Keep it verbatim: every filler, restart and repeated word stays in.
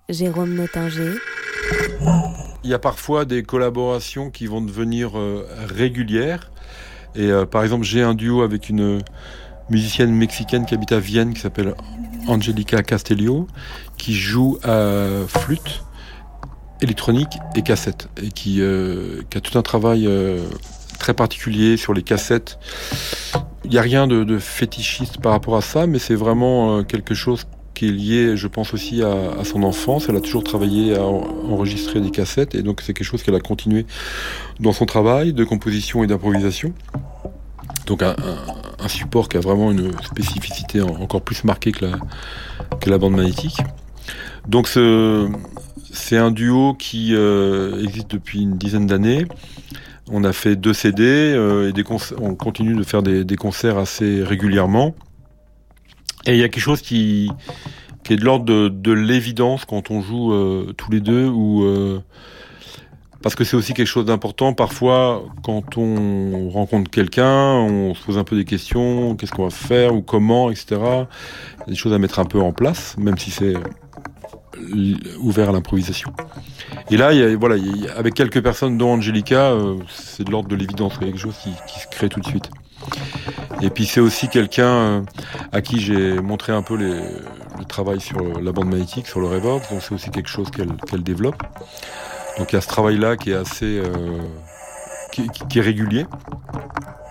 Jérôme Nottinger. Il y a parfois des collaborations qui vont devenir euh, régulières. Et euh, par exemple, j'ai un duo avec une musicienne mexicaine qui habite à Vienne, qui s'appelle Angelica Castellio, qui joue à flûte, électronique et cassette, et qui, euh, qui a tout un travail euh, très particulier sur les cassettes. Il n'y a rien de, de fétichiste par rapport à ça, mais c'est vraiment euh, quelque chose qui est lié, je pense, aussi à, à son enfance. Elle a toujours travaillé à en, enregistrer des cassettes, et donc c'est quelque chose qu'elle a continué dans son travail de composition et d'improvisation. Donc un, un, un support qui a vraiment une spécificité en, encore plus marquée que la, que la bande magnétique. Donc ce, c'est un duo qui euh, existe depuis une dizaine d'années. On a fait deux C D euh, et des concerts, on continue de faire des, des concerts assez régulièrement. Et il y a quelque chose qui, qui est de l'ordre de, de l'évidence quand on joue euh, tous les deux, ou euh, parce que c'est aussi quelque chose d'important. Parfois, quand on rencontre quelqu'un, on se pose un peu des questions, qu'est-ce qu'on va faire ou comment, et cetera. Il y a des choses à mettre un peu en place, même si c'est ouvert à l'improvisation. Et là, il y a, voilà, il y a, avec quelques personnes, dont Angelica, euh, c'est de l'ordre de l'évidence, il y a quelque chose qui, qui se crée tout de suite. Et puis c'est aussi quelqu'un euh, à qui j'ai montré un peu les, le travail sur la bande magnétique, sur le reverb, donc c'est aussi quelque chose qu'elle, qu'elle développe. Donc il y a ce travail-là qui est assez, euh, qui, qui, qui est régulier.